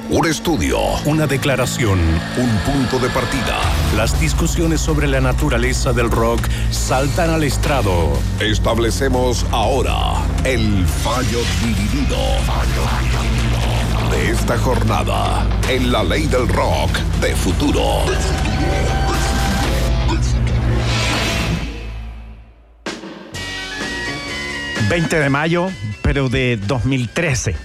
Un estudio, una declaración, un punto de partida. Las discusiones sobre la naturaleza del rock saltan al estrado. Establecemos ahora el fallo dividido de esta jornada en la ley del rock de futuro. ...20 de mayo, pero de 2013.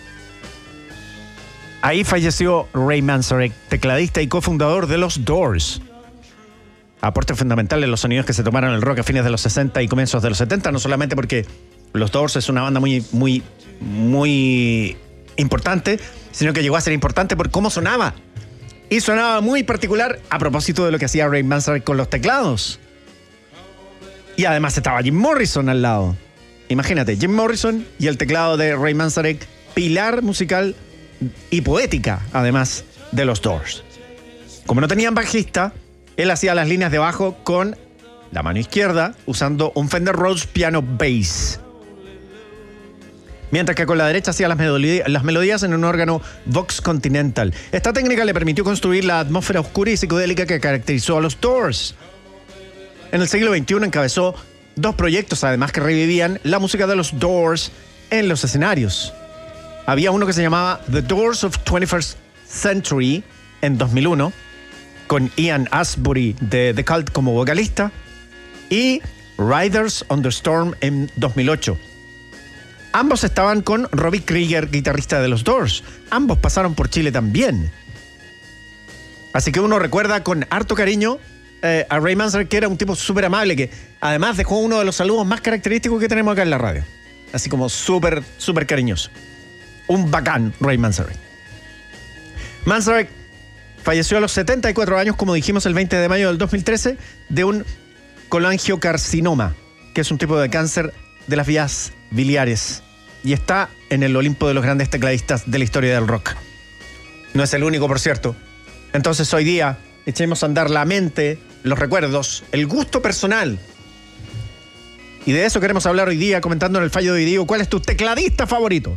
Ahí falleció Ray Manzarek, tecladista y cofundador de los Doors. Aporte fundamental en los sonidos que se tomaron el rock a fines de los 60 y comienzos de los 70, no solamente porque los Doors es una banda muy importante, sino que llegó a ser importante por cómo sonaba. Y sonaba muy particular a propósito de lo que hacía Ray Manzarek con los teclados. Y además estaba Jim Morrison al lado. Imagínate, Jim Morrison y el teclado de Ray Manzarek, pilar musical y poética, además, de los Doors. Como no tenían bajista, él hacía las líneas de bajo con la mano izquierda, usando un Fender Rhodes Piano Bass. Mientras que con la derecha hacía las melodías en un órgano Vox Continental. Esta técnica le permitió construir la atmósfera oscura y psicodélica que caracterizó a los Doors. En el siglo XXI encabezó 2 proyectos, además, que revivían la música de los Doors en los escenarios. Había uno que se llamaba The Doors of 21st Century en 2001, con Ian Astbury de The Cult como vocalista, y Riders on the Storm en 2008. Ambos estaban con Robbie Krieger, guitarrista de los Doors. Ambos pasaron por Chile también. Así que uno recuerda con harto cariño a Ray Manzarek, que era un tipo súper amable, que además dejó uno de los saludos más característicos que tenemos acá en la radio. Así como súper cariñoso. Un bacán, Ray Manzarek. Manzarek falleció a los 74 años, como dijimos, el 20 de mayo del 2013, de un colangiocarcinoma, que es un tipo de cáncer de las vías biliares, y está en el Olimpo de los grandes tecladistas de la historia del rock. No es el único, por cierto. Entonces hoy día echemos a andar la mente, los recuerdos, el gusto personal. Y de eso queremos hablar hoy día, comentando en el fallo dividido. ¿Cuál es tu tecladista favorito?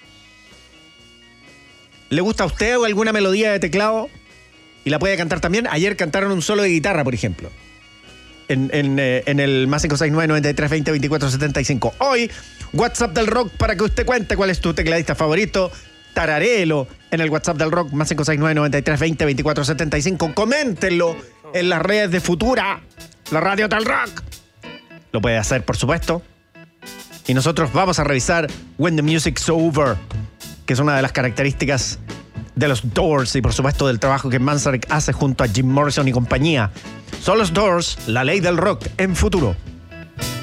¿Le gusta a usted o alguna melodía de teclado? Y la puede cantar también. Ayer cantaron un solo de guitarra, por ejemplo. En el más 569-9320-2475. Hoy, WhatsApp del Rock para que usted cuente cuál es tu tecladista favorito. Tararéelo en el WhatsApp del Rock, más 569-9320-2475. Coméntenlo en las redes de Futura, la radio del rock. Lo puede hacer, por supuesto. Y nosotros vamos a revisar When the Music's Over, que es una de las características de los Doors y, por supuesto, del trabajo que Manzarek hace junto a Jim Morrison y compañía. Son los Doors, la ley del rock en Futuro.